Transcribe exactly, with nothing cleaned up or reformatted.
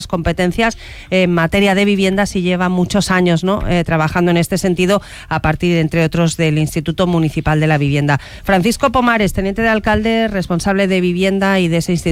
competencias en materia de viviendas y lleva muchos años, ¿no?, eh, trabajando en este sentido a partir, entre otros, del Instituto Municipal de la Vivienda. Francisco Pomares, teniente de alcalde, responsable de vivienda y de ese instituto.